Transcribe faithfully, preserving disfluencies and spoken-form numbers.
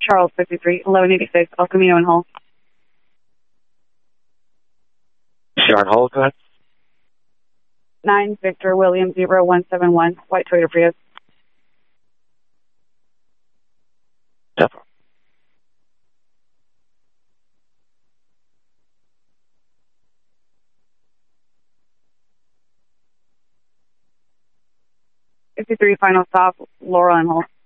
Charles fifty-three, eleven eighty-six, El Camino in Hull. Sharon Hull, go ahead. nine Victor William zero one seven one, white Toyota Prius. Yep. fifty-three, final stop, Laurel and Hull.